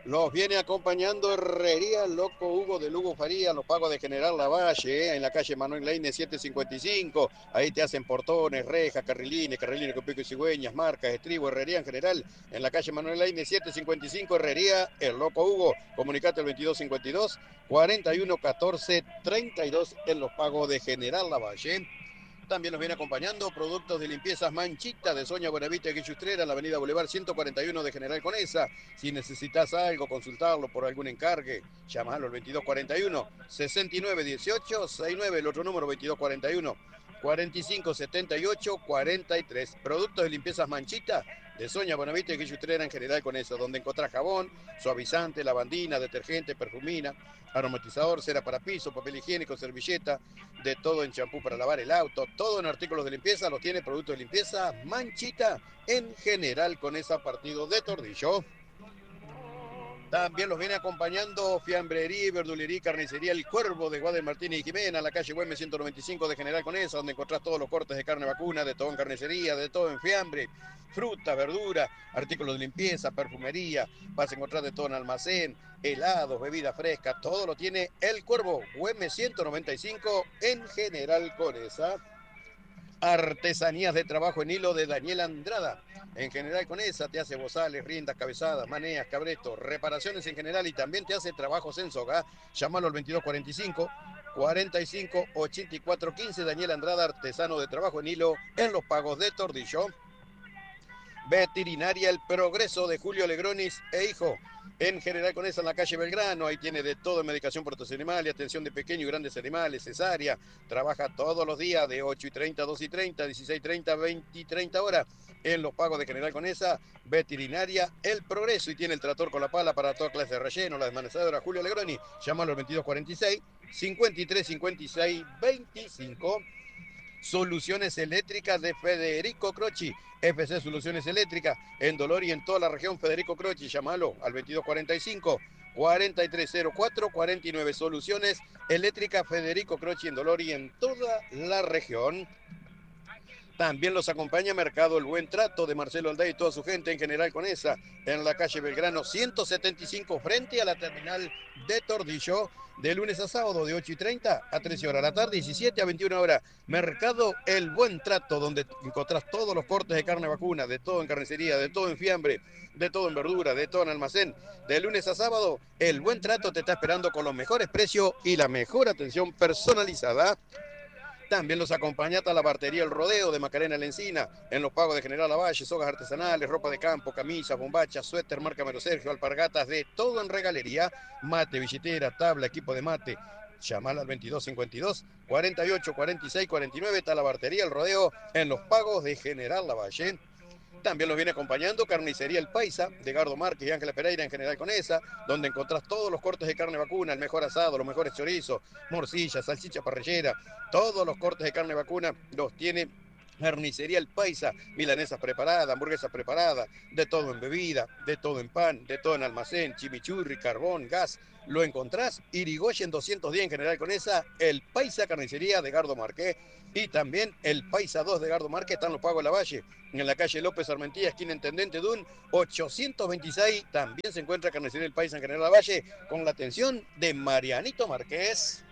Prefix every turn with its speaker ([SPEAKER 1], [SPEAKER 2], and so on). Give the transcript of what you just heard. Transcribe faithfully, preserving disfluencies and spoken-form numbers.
[SPEAKER 1] Los viene acompañando Herrería Loco Hugo de Lugo Faría, los pagos de General Lavalle, eh, en la calle Manuel Leine setecientos cincuenta y cinco. Ahí te hacen portones, rejas, carrilines, carrilines con pico y cigüeñas, marcas, estribo, herrería en general. En la calle Manuel Leine setecientos cincuenta y cinco, Herrería El Loco Hugo. Comunicate al veintidós cincuenta y dos, cuarenta y uno catorce, treinta y dos en los pagos de General Lavalle. También nos viene acompañando productos de limpiezas Manchita de Soña Buenavista y Guillustrera en la avenida Boulevard ciento cuarenta y uno de General Conesa. Si necesitas algo, consultarlo por algún encargue, llamalo al veintidós cuarenta y uno, sesenta y nueve dieciocho, sesenta y nueve, el otro número veintidós cuarenta y uno, cuarenta y cinco setenta y ocho, cuarenta y tres. Productos de limpiezas Manchita de Soña Buenavista y Guillustrera en General Conesa, donde encontrás jabón, suavizante, lavandina, detergente, perfumina, aromatizador, cera para piso, papel higiénico, servilleta, de todo en champú para lavar el auto, todo en artículos de limpieza, los tiene productos de limpieza Manchita en General Conesa, partido de Tordillo. También los viene acompañando Fiambrería y Verdulería y Carnicería El Cuervo de Guadel Martínez y Jimena, la calle Güemes ciento noventa y cinco de General Conesa, donde encontrás todos los cortes de carne vacuna, de todo en carnicería, de todo en fiambre, fruta, verdura, artículos de limpieza, perfumería, vas a encontrar de todo en almacén, helados, bebidas frescas, todo lo tiene El Cuervo, Güemes ciento noventa y cinco en General Conesa. Artesanías de trabajo en hilo de Daniel Andrada. En General Conesa te hace bozales, riendas, cabezadas, maneas, cabretos, reparaciones en general y también te hace trabajos en soga. Llámalo al veintidós cuarenta y cinco, cuarenta y cinco, ochenta y cuatro quince. Daniel Andrada, artesano de trabajo en hilo en los pagos de Tordillo. Veterinaria El Progreso de Julio Legronis e Hijo. En General Conesa, en la calle Belgrano, ahí tiene de todo en medicación por tos animales, atención de pequeños y grandes animales, cesárea. Trabaja todos los días de ocho y treinta, dos y treinta, dieciséis y treinta, veinte y treinta horas. En los pagos de General Conesa, Veterinaria El Progreso, y tiene el trator con la pala para toda clase de relleno, la desmanezadora Julio Legroni. Llámalo al veintidós cuarenta y seis, cincuenta y tres cincuenta y seis veinticinco. Soluciones Eléctricas de Federico Croci, F C Soluciones Eléctricas, en Dolor y en toda la región. Federico Croci, llámalo al veintidós cuarenta y cinco, cuarenta y tres cero cuatro, cuarenta y nueve. Soluciones Eléctricas Federico Croci, en Dolor y en toda la región. También los acompaña Mercado El Buen Trato de Marcelo Aldea y toda su gente en General Conesa, en la calle Belgrano ciento setenta y cinco, frente a la terminal de Tordillo, de lunes a sábado de ocho y treinta a trece horas de la tarde, diecisiete a veintiuna horas. Mercado El Buen Trato, donde encontrás todos los cortes de carne vacuna, de todo en carnicería, de todo en fiambre, de todo en verdura, de todo en almacén. De lunes a sábado, El Buen Trato te está esperando con los mejores precios y la mejor atención personalizada. También los acompaña Talabartería El Rodeo de Macarena La Encina, en los pagos de General Lavalle, sogas artesanales, ropa de campo, camisas, bombachas, suéter, marca Mero Sergio, alpargatas, de todo en regalería, mate, billetera, tabla, equipo de mate. Llamala al veintidós cincuenta y dos, cuarenta y ocho, cuarenta y seis, cuarenta y nueve, Talabartería El Rodeo, en los pagos de General Lavalle. También los viene acompañando Carnicería El Paisa, de Gardo Márquez y Ángela Pereira en General Conesa, donde encontrás todos los cortes de carne vacuna, el mejor asado, los mejores chorizos, morcilla, salchicha parrillera, todos los cortes de carne vacuna los tiene Carnicería El Paisa, milanesas preparadas, hamburguesas preparadas, de todo en bebida, de todo en pan, de todo en almacén, chimichurri, carbón, gas. Lo encontrás Irigoyen doscientos diez en General Conesa, El Paisa Carnicería de Gardo Márquez, y también El Paisa dos de Gardo Márquez, están los pagos de la Valle, en la calle López Armentía, esquina Intendente Dun, ochocientos veintiséis. También se encuentra Carnicería El Paisa en General Valle, con la atención de Marianito Márquez.